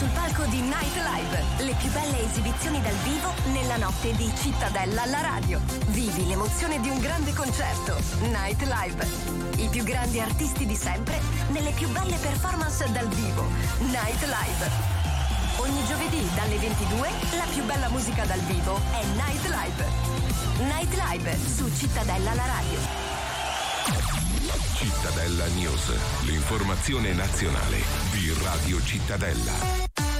sul palco di Night Live, le più belle esibizioni dal vivo nella notte di Cittadella alla radio. Vivi l'emozione di un grande concerto. Night Live. I più grandi artisti di sempre nelle più belle performance dal vivo. Night Live. Ogni giovedì dalle 22 la più bella musica dal vivo è Night Live. Night Live su Cittadella alla radio. Cittadella News, l'informazione nazionale di Radio Cittadella.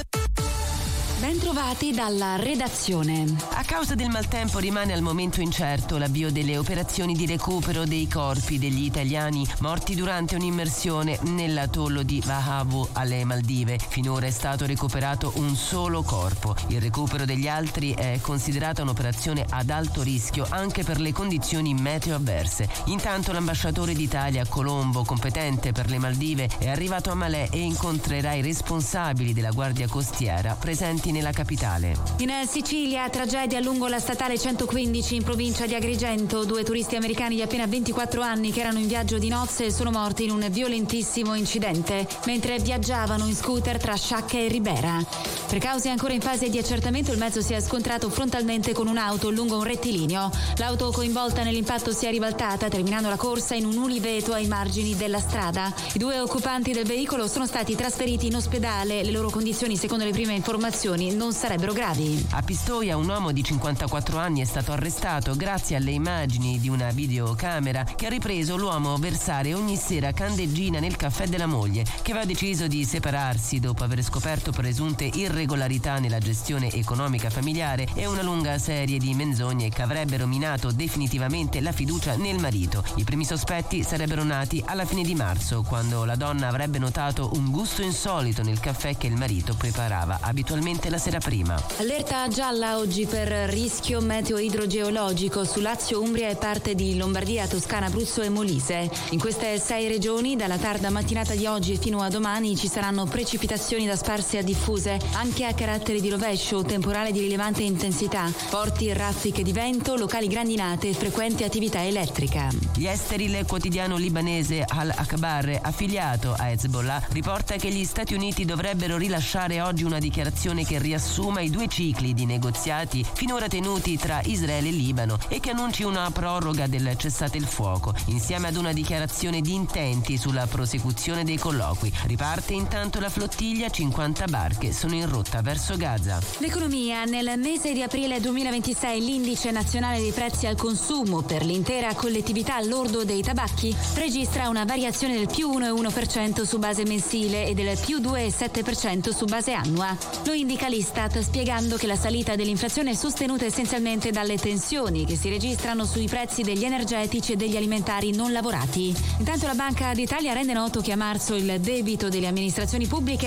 Bentrovati dalla redazione. A causa del maltempo rimane al momento incerto l'avvio delle operazioni di recupero dei corpi degli italiani morti durante un'immersione nell'atollo di Vahavu alle Maldive. Finora è stato recuperato un solo corpo. Il recupero degli altri è considerata un'operazione ad alto rischio anche per le condizioni meteo avverse. Intanto l'ambasciatore d'Italia a Colombo, competente per le Maldive, è arrivato a Malé e incontrerà i responsabili della Guardia Costiera presenti nella capitale. In Sicilia, tragedia lungo la statale 115 in provincia di Agrigento. 2 turisti americani di appena 24 anni che erano in viaggio di nozze sono morti in un violentissimo incidente mentre viaggiavano in scooter tra Sciacca e Ribera. Per cause ancora in fase di accertamento, il mezzo si è scontrato frontalmente con un'auto lungo un rettilineo. L'auto coinvolta nell'impatto si è ribaltata, terminando la corsa in un uliveto ai margini della strada. I 2 occupanti del veicolo sono stati trasferiti in ospedale. Le loro condizioni, secondo le prime informazioni, non sarebbero gravi. A Pistoia un uomo di 54 anni è stato arrestato grazie alle immagini di una videocamera che ha ripreso l'uomo versare ogni sera candeggina nel caffè della moglie, che aveva deciso di separarsi dopo aver scoperto presunte irregolarità nella gestione economica familiare e una lunga serie di menzogne che avrebbero minato definitivamente la fiducia nel marito. I primi sospetti sarebbero nati alla fine di marzo, quando la donna avrebbe notato un gusto insolito nel caffè che il marito preparava abitualmente la sera prima. Allerta gialla oggi per rischio meteo idrogeologico su Lazio, Umbria e parte di Lombardia, Toscana, Abruzzo e Molise. In queste 6 regioni, dalla tarda mattinata di oggi fino a domani, ci saranno precipitazioni da sparse a diffuse, anche a carattere di rovescio, temporale di rilevante intensità, forti raffiche di vento, locali grandinate e frequente attività elettrica. Gli esteri, il quotidiano libanese Al-Akhbar, affiliato a Hezbollah, riporta che gli Stati Uniti dovrebbero rilasciare oggi una dichiarazione che riassuma i 2 cicli di negoziati finora tenuti tra Israele e Libano e che annunci una proroga del cessate il fuoco, insieme ad una dichiarazione di intenti sulla prosecuzione dei colloqui. Riparte intanto la flottiglia, 50 barche sono in rotta verso Gaza. L'economia. Nel mese di aprile 2026 l'indice nazionale dei prezzi al consumo per l'intera collettività al lordo dei tabacchi registra una variazione del più 1,1% su base mensile e del più 2,7% su base annua. Lo indica l'Istat, spiegando che la salita dell'inflazione è sostenuta essenzialmente dalle tensioni che si registrano sui prezzi degli energetici e degli alimentari non lavorati. Intanto la Banca d'Italia rende noto che a marzo il debito delle amministrazioni pubbliche